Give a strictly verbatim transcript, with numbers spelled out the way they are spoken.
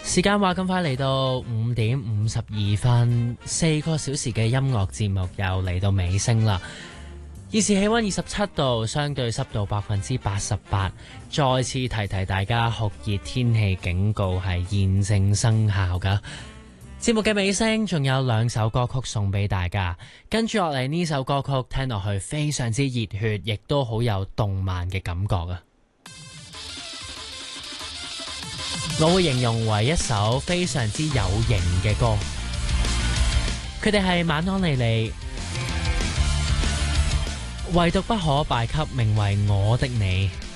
時間話咁快嚟到五點五十二分，四個小時嘅音樂節目又嚟到尾聲啦。現時氣溫二十七度，相對濕度百分之八十八。再次提提大家，酷熱天氣警告係現正生效噶。節目嘅尾聲仲有兩首歌曲送俾大家，跟住落嚟呢首歌曲聽落去非常之熱血，亦都好有動漫嘅感覺啊！我會形容為一首非常之有型嘅歌。佢哋係晚安莉莉，唯獨不可敗給名為我的你。